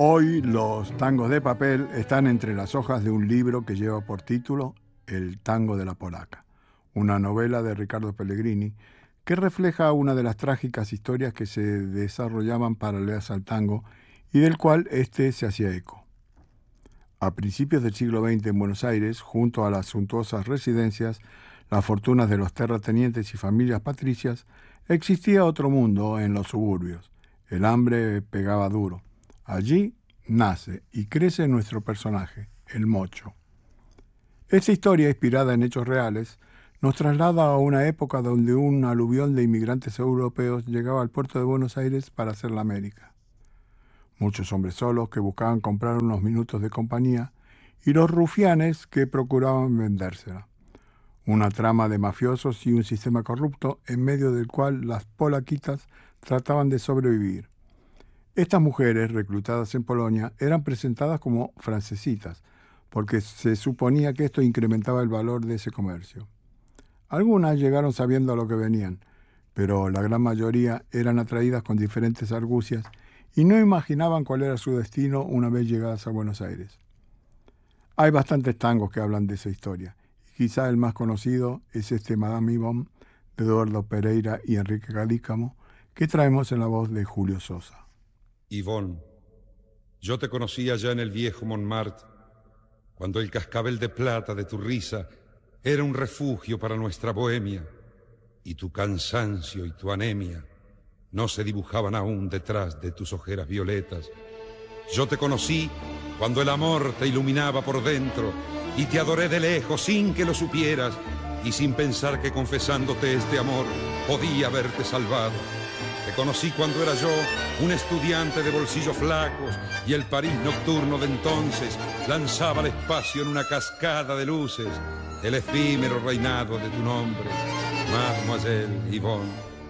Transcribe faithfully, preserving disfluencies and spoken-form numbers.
Hoy los tangos de papel están entre las hojas de un libro que lleva por título El tango de la polaca, una novela de Ricardo Pellegrini que refleja una de las trágicas historias que se desarrollaban paralelas al tango y del cual éste se hacía eco. A principios del siglo veinte en Buenos Aires, junto a las suntuosas residencias, las fortunas de los terratenientes y familias patricias, existía otro mundo en los suburbios. El hambre pegaba duro. Allí nace y crece nuestro personaje, el Mocho. Esta historia, inspirada en hechos reales, nos traslada a una época donde un aluvión de inmigrantes europeos llegaba al puerto de Buenos Aires para hacer la América. Muchos hombres solos que buscaban comprar unos minutos de compañía y los rufianes que procuraban vendérsela. Una trama de mafiosos y un sistema corrupto en medio del cual las polaquitas trataban de sobrevivir. Estas mujeres, reclutadas en Polonia, eran presentadas como francesitas, porque se suponía que esto incrementaba el valor de ese comercio. Algunas llegaron sabiendo a lo que venían, pero la gran mayoría eran atraídas con diferentes argucias y no imaginaban cuál era su destino una vez llegadas a Buenos Aires. Hay bastantes tangos que hablan de esa historia, y quizá el más conocido es este Madame Yvonne de Eduardo Pereira y Enrique Galícamo, que traemos en la voz de Julio Sosa. Yvonne, yo te conocí allá en el viejo Montmartre, cuando el cascabel de plata de tu risa era un refugio para nuestra bohemia, y tu cansancio y tu anemia no se dibujaban aún detrás de tus ojeras violetas. Yo te conocí cuando el amor te iluminaba por dentro, y te adoré de lejos sin que lo supieras, y sin pensar que confesándote este amor podía haberte salvado. Te conocí cuando era yo un estudiante de bolsillos flacos y el París nocturno de entonces lanzaba al espacio en una cascada de luces el efímero reinado de tu nombre, Mademoiselle Yvonne.